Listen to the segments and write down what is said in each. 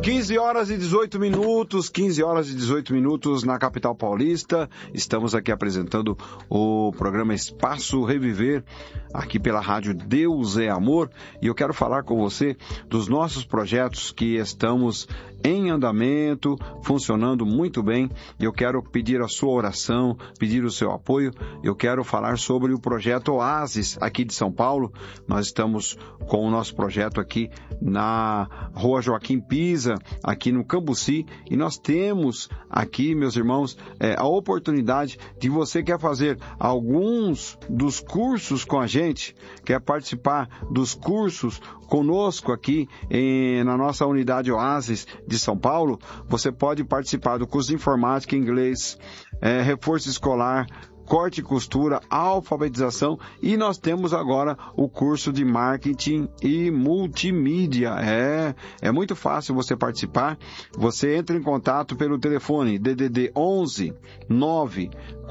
15 horas e 18 minutos, 15 horas e 18 minutos na capital paulista. Estamos aqui apresentando o programa Espaço Reviver, aqui pela rádio Deus é Amor. E eu quero falar com você dos nossos projetos que estamos em andamento, funcionando muito bem. Eu quero pedir a sua oração, pedir o seu apoio. Eu quero falar sobre o projeto Oasis, aqui de São Paulo. Nós estamos com o nosso projeto aqui na Rua Joaquim Pisa, aqui no Cambuci, e nós temos aqui, meus irmãos, a oportunidade de você quer fazer alguns dos cursos com a gente, quer participar dos cursos conosco aqui na nossa unidade Oasis de São Paulo. Você pode participar do curso de informática em inglês, reforço escolar, corte e costura, alfabetização, e nós temos agora o curso de marketing e multimídia. É muito fácil você participar. Você entra em contato pelo telefone DDD 11 9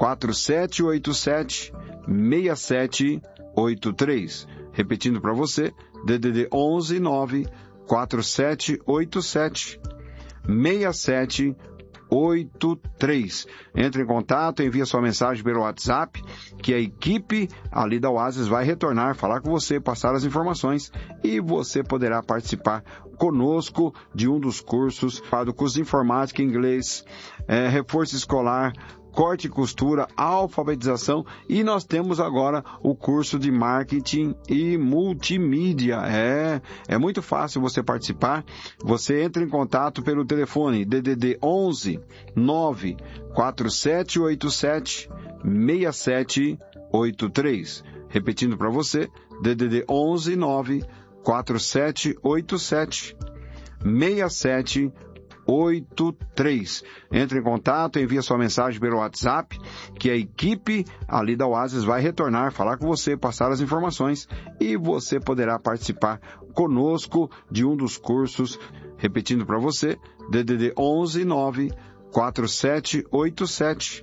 4787 6783. Repetindo para você, DDD 11 9 4787 6783. Entre em contato, envia sua mensagem pelo WhatsApp, que a equipe ali da Oasis vai retornar, falar com você, passar as informações, e você poderá participar conosco de um dos cursos, do curso de informática em inglês, reforço escolar, corte e costura, alfabetização, e nós temos agora o curso de marketing e multimídia. É muito fácil você participar. Você entra em contato pelo telefone DDD 11 9 4787 6783. Repetindo para você, DDD 11 9 4787 6783. Entre em contato, envia sua mensagem pelo WhatsApp, que a equipe ali da Oasis vai retornar, falar com você, passar as informações, e você poderá participar conosco de um dos cursos. Repetindo para você, DDD 11 9 4787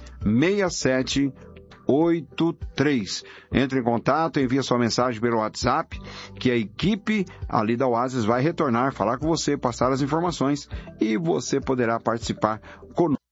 6783. Entre em contato, envia sua mensagem pelo WhatsApp, que a equipe ali da Oasis vai retornar, falar com você, passar as informações, e você poderá participar conosco.